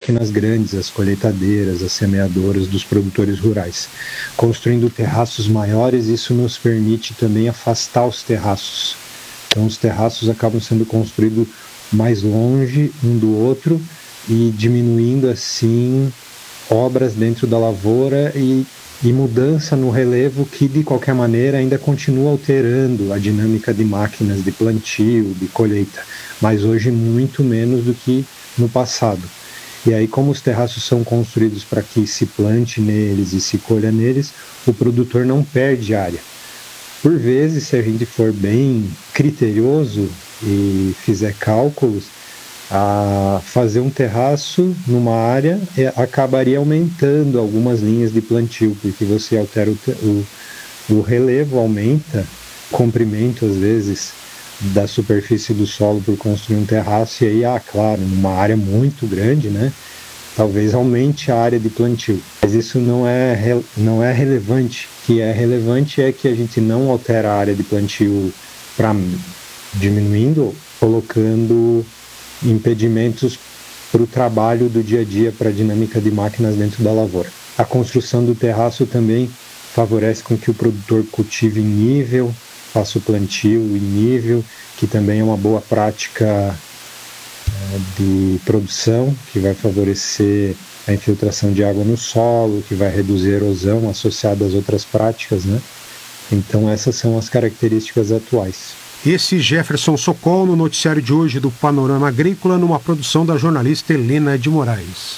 máquinas grandes, as colheitadeiras, as semeadoras dos produtores rurais. Construindo terraços maiores, isso nos permite também afastar os terraços. Então os terraços acabam sendo construídos mais longe um do outro e diminuindo assim obras dentro da lavoura e mudança no relevo que de qualquer maneira ainda continua alterando a dinâmica de máquinas de plantio, de colheita, mas hoje muito menos do que no passado. E aí, como os terraços são construídos para que se plante neles e se colha neles, o produtor não perde área. Por vezes, se a gente for bem criterioso e fizer cálculos, fazer um terraço numa área acabaria aumentando algumas linhas de plantio, porque você altera o relevo, aumenta o comprimento, às vezes, da superfície do solo por construir um terraço, e aí, claro, numa área muito grande, né, talvez aumente a área de plantio. Mas isso não é relevante. O que é relevante é que a gente não altera a área de plantio diminuindo, colocando impedimentos para o trabalho do dia a dia, para a dinâmica de máquinas dentro da lavoura. A construção do terraço também favorece com que o produtor cultive em nível, faça o plantio em nível, que também é uma boa prática de produção, que vai favorecer a infiltração de água no solo, que vai reduzir a erosão associada às outras práticas, né? Então essas são as características atuais. Esse Jefferson Sokol no noticiário de hoje do Panorama Agrícola, numa produção da jornalista Helena de Moraes.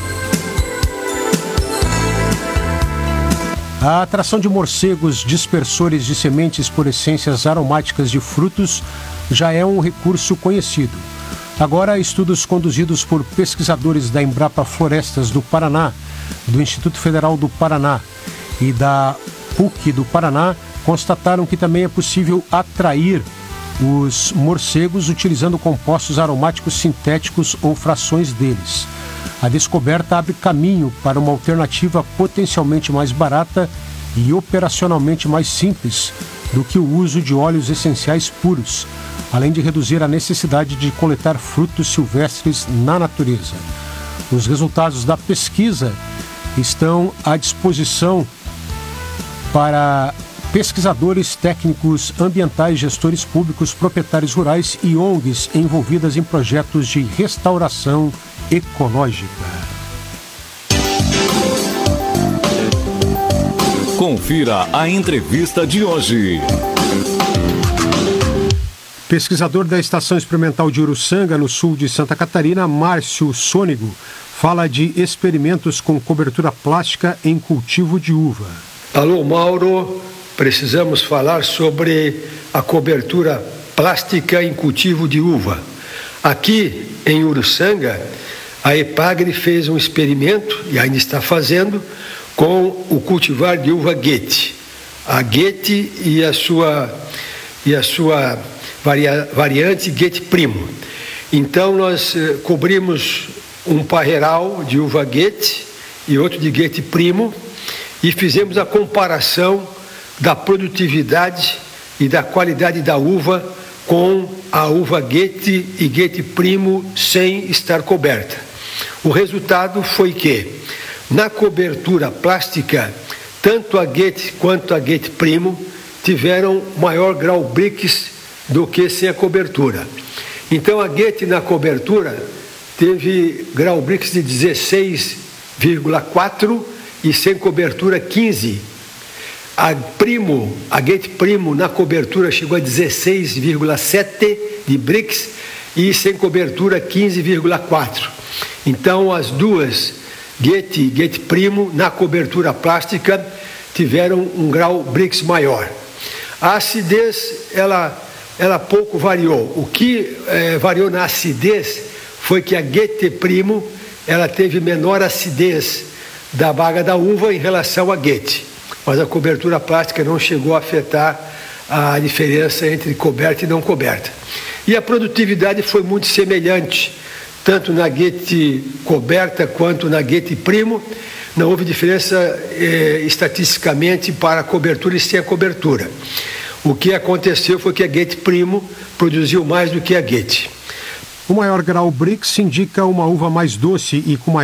A atração de morcegos dispersores de sementes por essências aromáticas de frutos já é um recurso conhecido. Agora, estudos conduzidos por pesquisadores da Embrapa Florestas do Paraná, do Instituto Federal do Paraná e da PUC do Paraná constataram que também é possível atrair os morcegos utilizando compostos aromáticos sintéticos ou frações deles. A descoberta abre caminho para uma alternativa potencialmente mais barata e operacionalmente mais simples do que o uso de óleos essenciais puros, além de reduzir a necessidade de coletar frutos silvestres na natureza. Os resultados da pesquisa estão à disposição para pesquisadores, técnicos ambientais, gestores públicos, proprietários rurais e ONGs envolvidas em projetos de restauração ecológica. Confira a entrevista de hoje. Pesquisador da Estação Experimental de Uruçanga, no sul de Santa Catarina, Márcio Sônego, fala de experimentos com cobertura plástica em cultivo de uva. Alô, Mauro. Precisamos falar sobre a cobertura plástica em cultivo de uva. Aqui em Uruçanga, a EPAGRE fez um experimento, e ainda está fazendo, com o cultivar de uva Goethe. A Goethe e a sua variante Goethe Primo. Então nós cobrimos um parreiral de uva Goethe e outro de Goethe Primo e fizemos a comparação da produtividade e da qualidade da uva com a uva Goethe e Goethe Primo sem estar coberta. O resultado foi que, na cobertura plástica, tanto a Goethe quanto a Goethe Primo tiveram maior grau Brix do que sem a cobertura. Então a Goethe na cobertura teve grau Brix de 16,4 e sem cobertura 15. A Goethe Primo na cobertura chegou a 16,7 de Brix e sem cobertura 15,4. Então as duas, Goethe e Goethe Primo, na cobertura plástica tiveram um grau Brix maior. A acidez, ela pouco variou. O que variou na acidez foi que a Goethe Primo, ela teve menor acidez da baga da uva em relação à Goethe. Mas a cobertura plástica não chegou a afetar a diferença entre coberta e não coberta. E a produtividade foi muito semelhante, tanto na Goethe coberta quanto na Goethe Primo. Não houve diferença estatisticamente para a cobertura e sem a cobertura. O que aconteceu foi que a Goethe Primo produziu mais do que a Goethe. O maior grau Brix indica uma uva mais doce e com